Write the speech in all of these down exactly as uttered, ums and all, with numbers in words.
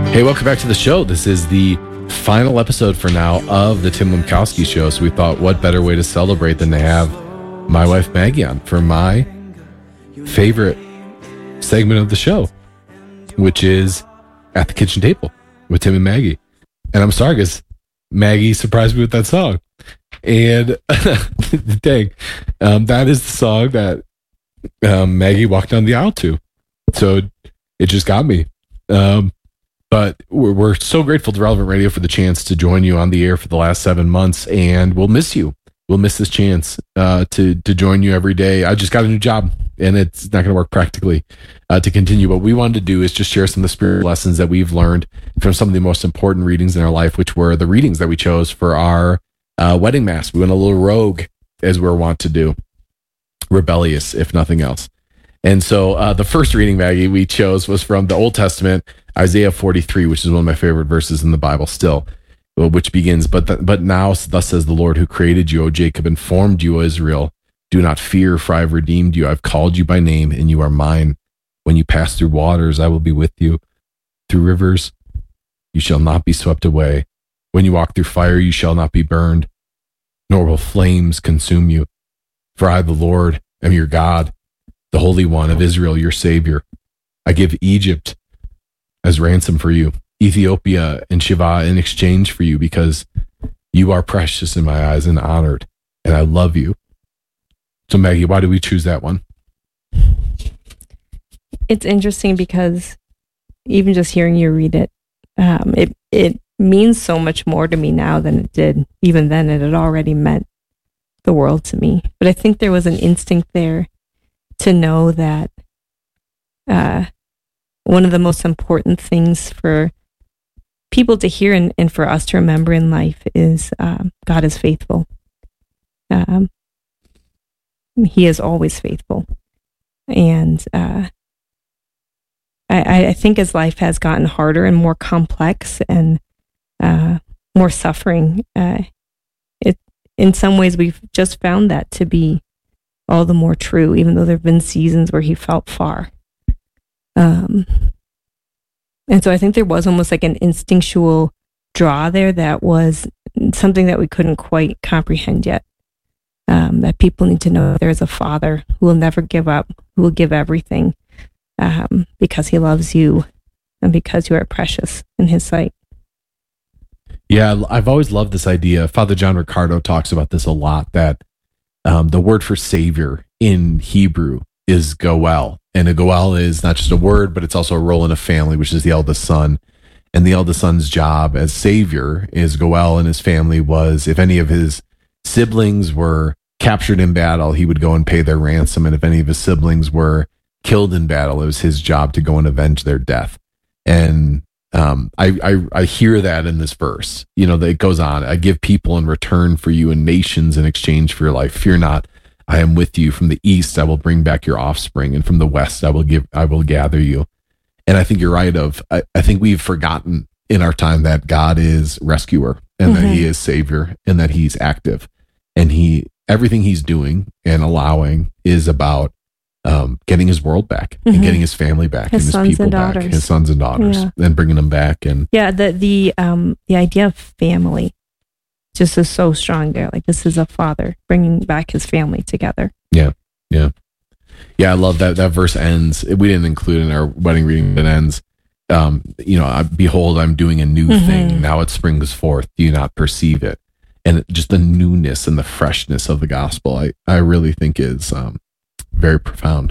Hey, welcome back to the show. This is the final episode for now of the Tim Lemkowski Show. So we thought, what better way to celebrate than to have my wife Maggie on for my favorite segment of the show, which is At the Kitchen Table with Tim and Maggie. And I'm sorry, because Maggie surprised me with that song. And dang, um, that is the song that um, Maggie walked down the aisle to. So it just got me. Um, But we're, we're so grateful to Relevant Radio for the chance to join you on the air for the last seven months, and we'll miss you. We'll miss this chance uh, to to join you every day. I just got a new job, and it's not going to work practically uh, to continue. What we wanted to do is just share some of the spiritual lessons that we've learned from some of the most important readings in our life, which were the readings that we chose for our uh, wedding mass. We went a little rogue, as we're wont to do, rebellious, if nothing else. And so uh, the first reading, Maggie, we chose was from the Old Testament, Isaiah forty-three, which is one of my favorite verses in the Bible still, which begins, but th- but now thus says the Lord who created you, O Jacob, and formed you, O Israel. Do not fear, for I have redeemed you. I've called you by name, and you are mine. When you pass through waters, I will be with you. Through rivers, you shall not be swept away. When you walk through fire, you shall not be burned, nor will flames consume you. For I, the Lord, am your God, the Holy One of Israel, your Savior. I give Egypt as ransom for you, Ethiopia and Shiva in exchange for you, because you are precious in my eyes and honored, and I love you. So Maggie, why did we choose that one? It's interesting because even just hearing you read it, um, it it means so much more to me now than it did even then. It had already meant the world to me. But I think there was an instinct there to know that uh, one of the most important things for people to hear and, and for us to remember in life is um, God is faithful. Um, he is always faithful. And uh, I, I think as life has gotten harder and more complex and uh, more suffering, uh, it in some ways we've just found that to be all the more true, even though there have been seasons where he felt far. Um, and so I think there was almost like an instinctual draw there that was something that we couldn't quite comprehend yet. Um, that people need to know there is a Father who will never give up, who will give everything um, because he loves you and because you are precious in his sight. Yeah, I've always loved this idea. Father John Ricardo talks about this a lot, that Um, the word for savior in Hebrew is goel. And a goel is not just a word, but it's also a role in a family, which is the eldest son. And the eldest son's job as savior is goel, and his family was, if any of his siblings were captured in battle, he would go and pay their ransom. And if any of his siblings were killed in battle, it was his job to go and avenge their death. And um, I, I, I hear that in this verse, you know, that it goes on. I give people in return for you and nations in exchange for your life. Fear not, I am with you. From the east, I will bring back your offspring, and from the west, I will give, I will gather you. And I think you're right. Of, I, I think we've forgotten in our time that God is rescuer, and mm-hmm. that he is savior, and that he's active, and he, everything he's doing and allowing is about Um, getting his world back, mm-hmm. and getting his family back, his and his people back, daughters. his sons and daughters, yeah. and bringing them back. And yeah, the the um the idea of family just is so strong there. Like, this is a father bringing back his family together. Yeah, yeah, yeah. I love that. That verse ends. We didn't include in our wedding reading. It ends. Um, you know, I, behold, I'm doing a new mm-hmm. thing. Now it springs forth. Do you not perceive it? And just the newness and the freshness of the gospel, I I really think is um. very profound.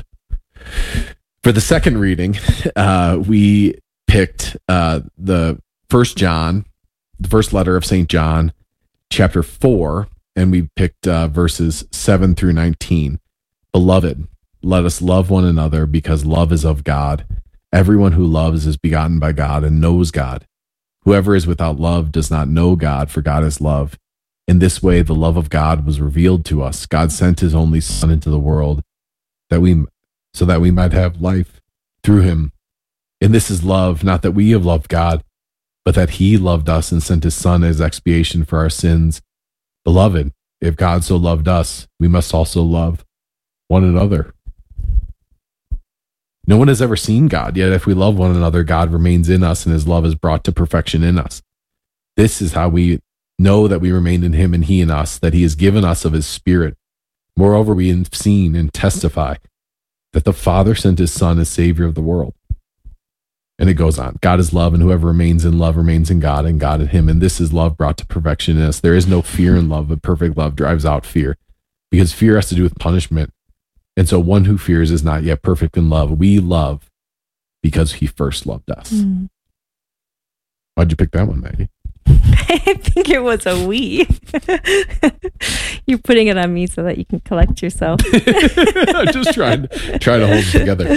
For the second reading, uh, we picked uh, the First John, the first letter of Saint John, chapter four, and we picked uh, verses seven through nineteen. Beloved, let us love one another, because love is of God. Everyone who loves is begotten by God and knows God. Whoever is without love does not know God, for God is love. In this way, the love of God was revealed to us. God sent his only Son into the world, that we, so that we might have life through him. And this is love, not that we have loved God, but that he loved us and sent his Son as expiation for our sins. Beloved, if God so loved us, we must also love one another. No one has ever seen God, yet if we love one another, God remains in us and his love is brought to perfection in us. This is how we know that we remain in him and he in us, that he has given us of his Spirit. Moreover, we have seen and testify that the Father sent his Son as Savior of the world. And it goes on. God is love, and whoever remains in love remains in God, and God in him. And this is love brought to perfection in us. There is no fear in love, but perfect love drives out fear, because fear has to do with punishment. And so one who fears is not yet perfect in love. We love because he first loved us. Mm. Why'd you pick that one, Maggie? I think it was a we. You're putting it on me so that you can collect yourself. I'm just trying, trying to hold it together.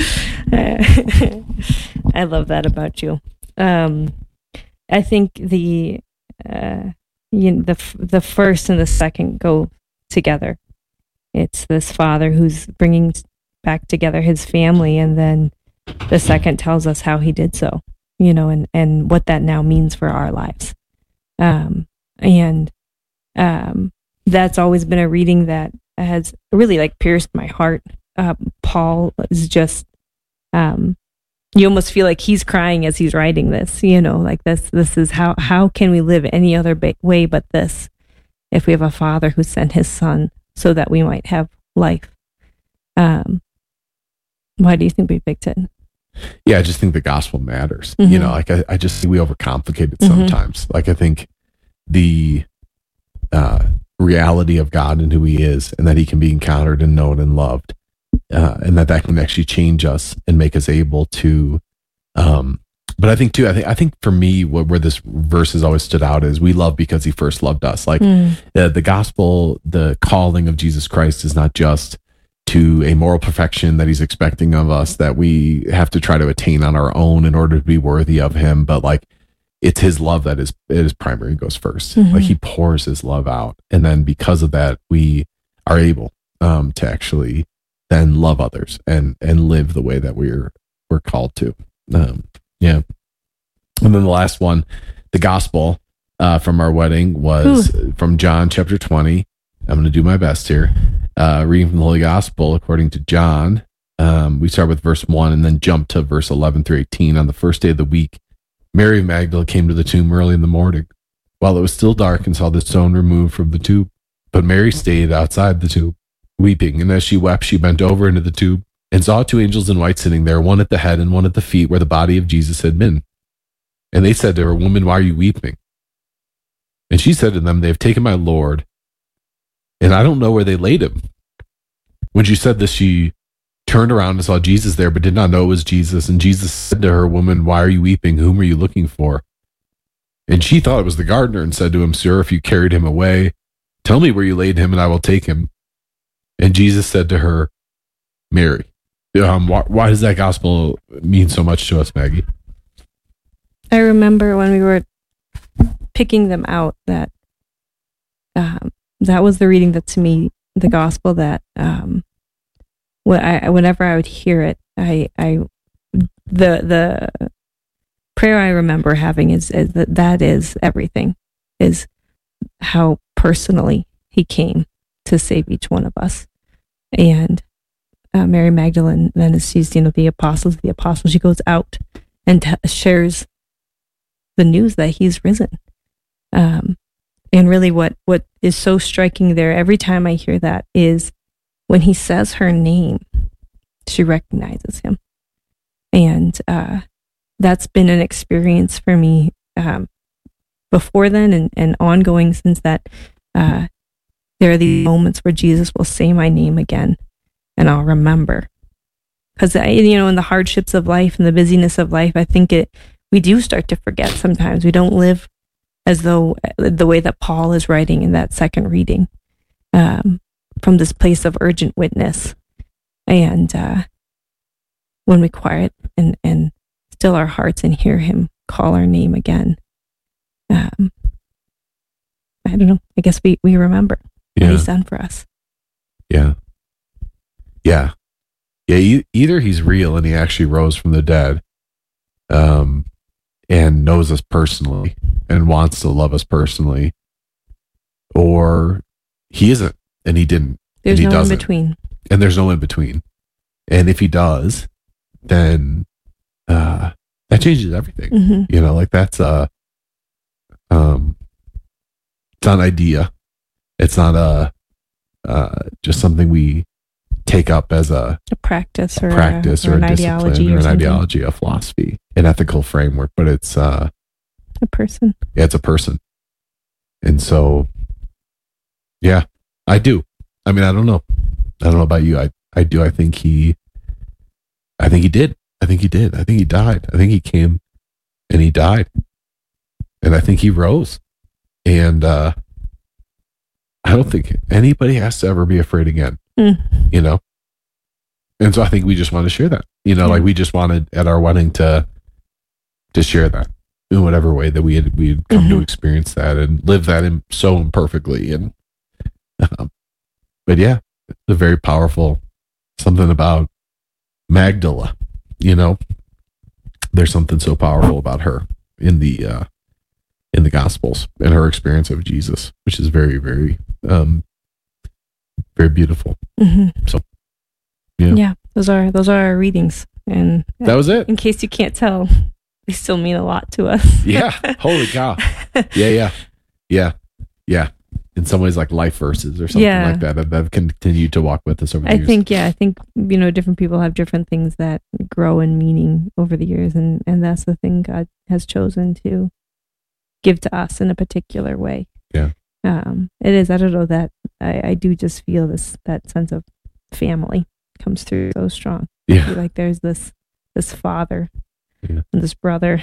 I love that about you. Um, I think the uh, you know, the the first and the second go together. It's this father who's bringing back together his family, and then the second tells us how he did so, you know, and, and what that now means for our lives. Um, and um, that's always been a reading that has really like pierced my heart. Uh, Paul is just, um, you almost feel like he's crying as he's writing this, you know, like this, this is how, how can we live any other ba- way but this, if we have a father who sent his son so that we might have life. Um, why do you think we picked it? Yeah, I just think the gospel matters. Mm-hmm. You know, like I, I just think we overcomplicate it mm-hmm. sometimes. Like I think the uh, reality of God and who he is, and that he can be encountered and known and loved, uh, and that that can actually change us and make us able to. Um, but I think too, I think I think for me, what, where this verse has always stood out is we love because he first loved us. Like mm. uh, the gospel, the calling of Jesus Christ is not just to a moral perfection that he's expecting of us that we have to try to attain on our own in order to be worthy of him. But like, it's his love that is, it is primary, goes first. Mm-hmm. Like he pours his love out. And then because of that, we are able um, to actually then love others and, and live the way that we're, we're called to. Um, yeah. And then the last one, the gospel uh, from our wedding was Ooh. From John chapter twenty. I'm going to do my best here. Uh, reading from the Holy Gospel according to John. Um, we start with verse one and then jump to verse eleven through eighteen. On the first day of the week, Mary Magdalene came to the tomb early in the morning, while it was still dark, and saw the stone removed from the tomb. But Mary stayed outside the tomb, weeping. And as she wept, she bent over into the tomb and saw two angels in white sitting there, one at the head and one at the feet, where the body of Jesus had been. And they said to her, "Woman, why are you weeping?" And she said to them, "They have taken my Lord, and I don't know where they laid him." When she said this, she turned around and saw Jesus there, but did not know it was Jesus. And Jesus said to her, "Woman, why are you weeping? Whom are you looking for?" And she thought it was the gardener, and said to him, "Sir, if you carried him away, tell me where you laid him, and I will take him." And Jesus said to her, "Mary." Um, why, why does that gospel mean so much to us, Maggie? I remember when we were picking them out that um, that was the reading that to me, the gospel that um, when I, whenever I would hear it, I, I the the prayer I remember having is, is that that is everything, is how personally he came to save each one of us. And uh, Mary Magdalene then sees, you know, the apostles, the apostles, she goes out and t- shares the news that he's risen. Um, and really what, what is so striking there every time I hear that is when he says her name, she recognizes him. And uh, that's been an experience for me um, before then and, and ongoing since that. Uh, there are these moments where Jesus will say my name again and I'll remember. Because, you know, in the hardships of life and the busyness of life, I think it we do start to forget sometimes. We don't live as though the way that Paul is writing in that second reading um, from this place of urgent witness. And uh, when we quiet and, and still our hearts and hear him call our name again, um, I don't know, I guess we, we remember yeah. what he's done for us. Yeah. Yeah. Yeah. E- either he's real and he actually rose from the dead, um, and knows us personally and wants to love us personally, or he isn't and he didn't. There's and he no doesn't. in between. And there's no in between. And if he does, then uh, that changes everything. Mm-hmm. You know, like that's a, um, it's not an idea. It's not a, uh, just something we take up as a, a practice or a practice a, or, or, an a ideology discipline or, or an something. ideology, a philosophy, an ethical framework, but it's, uh, a person. Yeah, it's a person. And so, yeah, I do. I mean, I don't know. I don't know about you. I, I do. I think he, I think he did. I think he did. I think he died. I think he came and he died. And I think he rose. And uh, I don't think anybody has to ever be afraid again, mm. you know? And so I think we just want to share that, you know, yeah. like we just wanted at our wedding to, to share that in whatever way that we had, we had come mm-hmm. to experience that and live that in so imperfectly. And, um, but yeah, it's a very powerful, something about Magdala, you know, there's something so powerful about her in the, uh, in the Gospels and her experience of Jesus, which is very, very, um, very beautiful. Mm-hmm. So, yeah. yeah, those are, those are our readings. And that was it. In case you can't tell, they still mean a lot to us. Yeah. Holy cow. Yeah. Yeah. Yeah. Yeah. In some ways, like life verses or something yeah. like that, that have continued to walk with us over the I years. think, yeah, I think, you know, different people have different things that grow in meaning over the years. And, and that's the thing God has chosen to give to us in a particular way. Yeah. Um, it is, I don't know, that I, I do just feel this, that sense of family comes through so strong. Yeah. Like there's this, this father yeah. and this brother,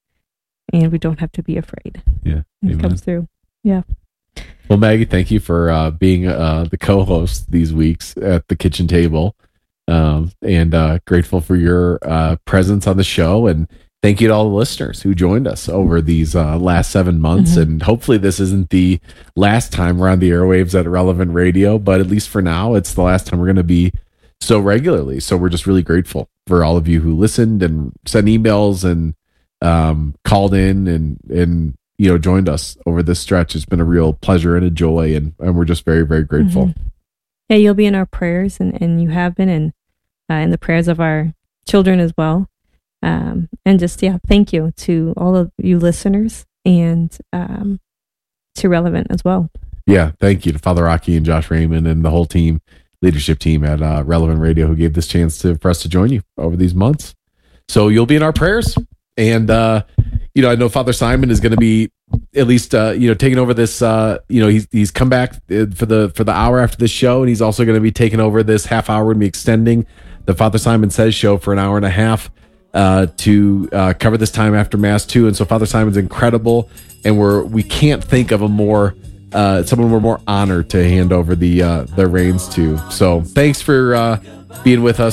and we don't have to be afraid. Yeah. It Amen. Comes through. Yeah. Well, Maggie, thank you for uh, being uh, the co-host these weeks at the kitchen table, um, and uh, grateful for your uh, presence on the show. And thank you to all the listeners who joined us over these uh, last seven months. Mm-hmm. And hopefully this isn't the last time we're on the airwaves at Relevant Radio, but at least for now, it's the last time we're going to be so regularly. So we're just really grateful for all of you who listened and sent emails and um, called in and, and, you know, joined us over this stretch. It's been a real pleasure and a joy. And, and we're just very, very grateful. Mm-hmm. Yeah. You'll be in our prayers and, and you have been in, uh, in the prayers of our children as well. Um, and just, yeah, thank you to all of you listeners and um, to Relevant as well. Yeah. Thank you to Father Rocky and Josh Raymond and the whole team, leadership team at uh, Relevant Radio who gave this chance to, for us to join you over these months. So you'll be in our prayers. And, uh, you know, I know Father Simon is going to be at least, uh, you know, taking over this, uh, you know, he's, he's come back for the, for the hour after this show. And he's also going to be taking over this half hour and be extending the Father Simon Says show for an hour and a half, uh, to, uh, cover this time after Mass too. And so Father Simon's incredible. And we're, we can't think of a more, uh, someone we're more honored to hand over the, uh, the reins to. So thanks for, uh, being with us